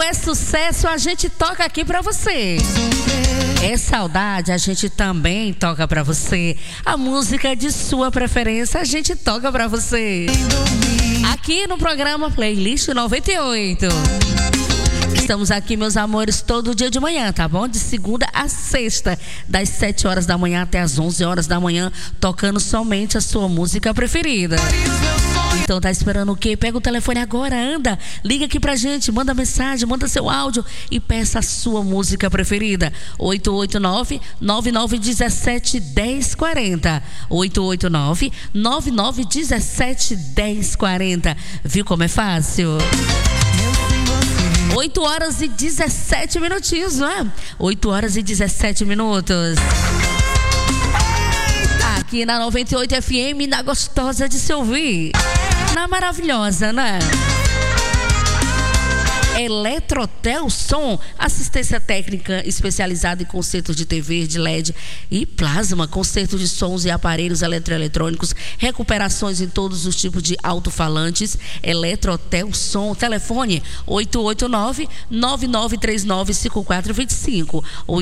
é sucesso, a gente toca aqui pra você. É saudade, a gente também toca pra você. A música de sua preferência, a gente toca pra você. Aqui no programa Playlist 98. Estamos aqui, meus amores, todo dia de manhã, tá bom? De segunda a sexta, das 7 horas da manhã até as 11 horas da manhã, tocando somente a sua música preferida. Então tá esperando o quê? Pega o telefone agora, anda, liga aqui pra gente, manda mensagem, manda seu áudio e peça a sua música preferida. 889-9917-1040. 889-9917-1040. Viu como é fácil? 8 horas e 17 minutinhos, não é? 8 horas e 17 minutos. Aqui na 98 FM, na gostosa de se ouvir. Na maravilhosa, né? Eletrotel Som, assistência técnica especializada em concertos de TV, de LED e plasma, concerto de sons e aparelhos eletroeletrônicos, recuperações em todos os tipos de alto-falantes. Eletrotel Som, telefone 889-9939-5425,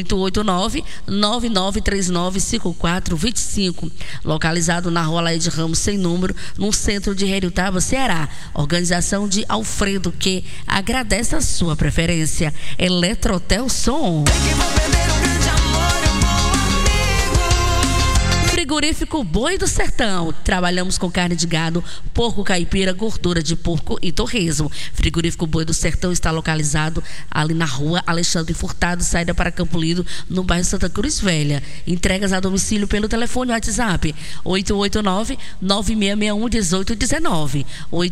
889-9939-5425, localizado na Rua Laide Ramos sem número, no centro de Heriotaba, Ceará. Organização de Alfredo, que agradece a sua preferência. Eletrotel Som. Frigorífico Boi do Sertão. Trabalhamos com carne de gado, porco caipira, gordura de porco e torresmo. Frigorífico Boi do Sertão está localizado ali na Rua Alexandre Furtado, saída para Campo Lido, no bairro Santa Cruz Velha. Entregas a domicílio pelo telefone WhatsApp 889-9661-1819.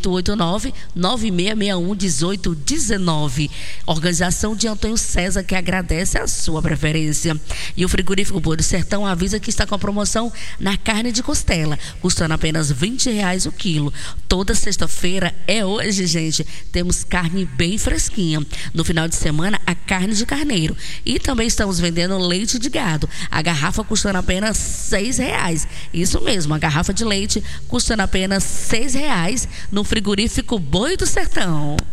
889-9661-1819. Organização de Antônio César, que agradece a sua preferência. E o Frigorífico Boi do Sertão avisa que está com a promoção na carne de costela, custando apenas R$20 o quilo. Toda sexta-feira é hoje, gente. Temos carne bem fresquinha. No final de semana, a carne de carneiro. E também estamos vendendo leite de gado. A garrafa custando apenas R$6. Isso mesmo, a garrafa de leite custando apenas R$6 no Frigorífico Boi do Sertão.